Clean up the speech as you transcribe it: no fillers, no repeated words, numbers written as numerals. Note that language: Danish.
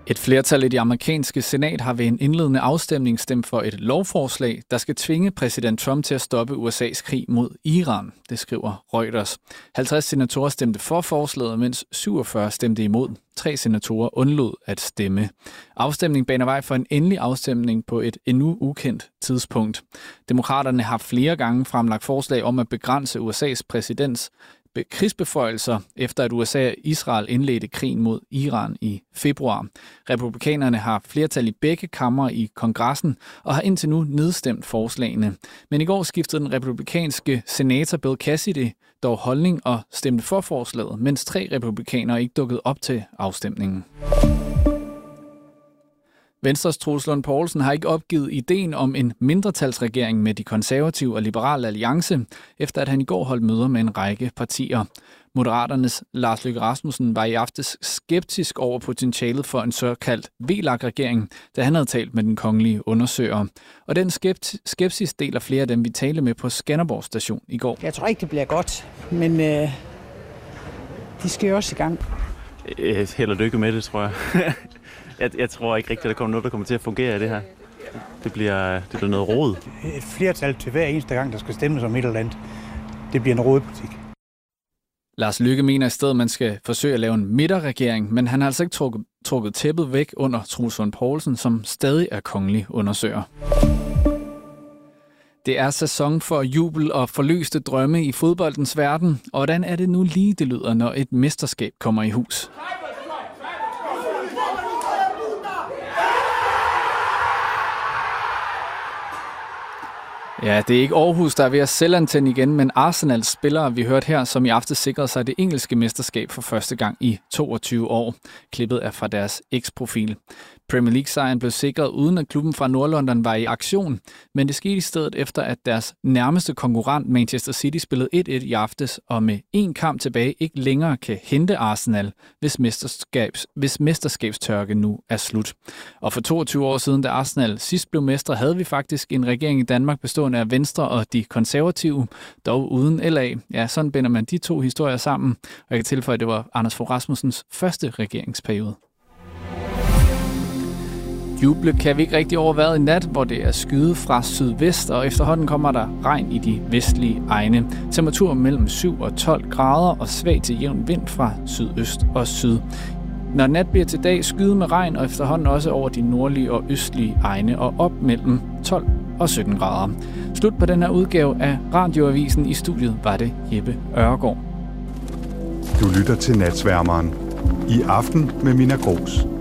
Et flertal i det amerikanske senat har ved en indledende afstemning stemt for et lovforslag, der skal tvinge præsident Trump til at stoppe USA's krig mod Iran, det skriver Reuters. 50 senatorer stemte for forslaget, mens 47 stemte imod. 3 senatorer undlod at stemme. Afstemningen baner vej for en endelig afstemning på et endnu ukendt tidspunkt. Demokraterne har flere gange fremlagt forslag om at begrænse USA's præsidents krigsbeføjelser, efter at USA og Israel indledte krigen mod Iran i februar. Republikanerne har flertal i begge kamre i kongressen og har indtil nu nedstemt forslagene. Men i går skiftede den republikanske senator Bill Cassidy dog holdning og stemte for forslaget, mens 3 republikanere ikke dukkede op til afstemningen. Venstres Troels Lund Poulsen har ikke opgivet ideen om en mindretalsregering med de konservative og liberale alliance, efter at han i går holdt møder med en række partier. Moderaternes Lars Løkke Rasmussen var i aftes skeptisk over potentialet for en såkaldt VLAK-regering, da han havde talt med den kongelige undersøger. Og den skepsis deler flere af dem, vi talte med på Skanderborg station i går. Jeg tror ikke, det bliver godt, men de skal jo også i gang. Held og lykke med det, tror jeg. Jeg tror ikke rigtigt, at der kommer noget, der kommer til at fungere i det her. Det bliver noget rod. Et flertal til hver eneste gang, der skal stemmes om et eller andet. Det bliver en rodepolitik. Lars Løkke mener i stedet, at man skal forsøge at lave en midterregering, men han har altså ikke trukket tæppet væk under Troels Lund Poulsen, som stadig er kongelig undersøger. Det er sæson for jubel og forløste drømme i fodboldens verden, og hvordan er det nu lige, det lyder, når et mesterskab kommer i hus? Ja, det er ikke Aarhus, der er ved at selvantænde igen, men Arsenals spillere, vi hørte her, som i aften sikrede sig det engelske mesterskab for første gang i 22 år. Klippet er fra deres X-profil. Premier League-sejren blev sikret uden at klubben fra Nordlondon var i aktion, men det skete i stedet efter, at deres nærmeste konkurrent Manchester City spillede 1-1 i aftes, og med en kamp tilbage ikke længere kan hente Arsenal, hvis mesterskabstørke nu er slut. Og for 22 år siden, da Arsenal sidst blev mestre, havde vi faktisk en regering i Danmark bestående af Venstre og de konservative, dog uden LA. Ja, sådan binder man de to historier sammen, og jeg kan tilføje, at det var Anders Fogh Rasmussens første regeringsperiode. Juble kan vi ikke rigtig over vejret i nat, hvor det er skyet fra sydvest, og efterhånden kommer der regn i de vestlige egne. Temperatur mellem 7 og 12 grader og svag til jævn vind fra sydøst og syd. Når nat bliver til dag, skyet med regn og efterhånden også over de nordlige og østlige egne og op mellem 12 og 17 grader. Slut på den her udgave af Radioavisen. I studiet var det Jeppe Ørgaard. Du lytter til Natsværmeren. I aften med Mina Gros.